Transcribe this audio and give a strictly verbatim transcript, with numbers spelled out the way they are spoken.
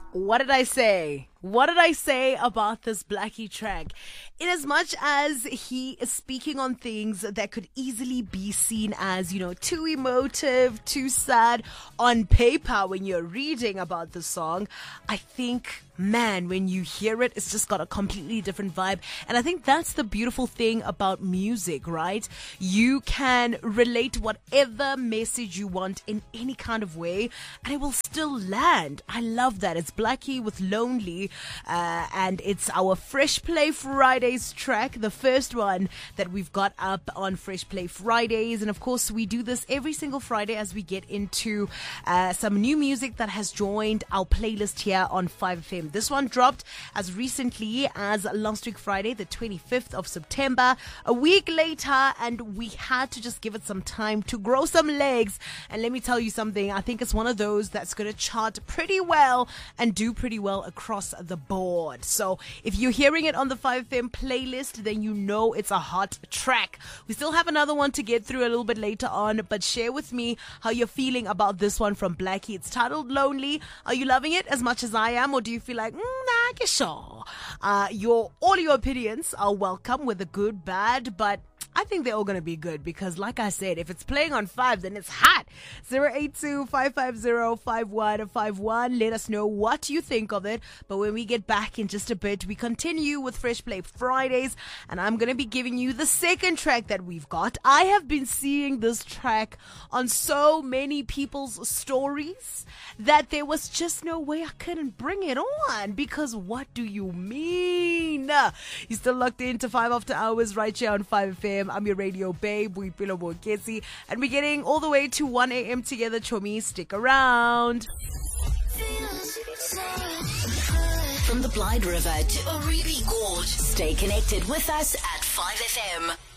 What did I say? What did I say about this Blackie track? In as much as he is speaking on things that could easily be seen as, you know, too emotive, too sad on paper when you're reading about the song, I think, man, when you hear it, it's just got a completely different vibe. And I think that's the beautiful thing about music, right? You can relate whatever message you want in any kind of way, and it will still land. I love that. It's Blackie with Lonely, uh, and it's our Fresh Play Fridays track, the first one that we've got up on Fresh Play Fridays. And of course, we do this every single Friday as we get into uh, some new music that has joined our playlist here on five F M. This one dropped as recently as last week Friday, the twenty-fifth of September, a week later, and we had to just give it some time to grow some legs. And let me tell you something, I think it's one of those that's going to chart pretty well and do pretty well across the board. So if you're hearing it on the five F M playlist, then you know it's a hot track. We still have another one to get through a little bit later on, but share with me how you're feeling about this one from Blackie. It's titled Lonely. Are you loving it as much as I am, or do you feel like, mm, nah, get sure? Uh, your all your opinions are welcome, whether good, bad, but I think they're all going to be good because, like I said, if it's playing on five, then it's hot. zero eight two, five five zero, five one five one. Let us know what you think of it. But when we get back in just a bit, we continue with Fresh Play Fridays, and I'm going to be giving you the second track that we've got. I have been seeing this track on so many people's stories that there was just no way I couldn't bring it on, because what do you mean? You're still locked into five After Hours right here on five F M. I'm your radio babe, Boipelo Bokesi, and we're getting all the way to one a.m. together, Chomi. Stick around. From the Blyde River to Oribi Gorge, stay connected with us at five F M.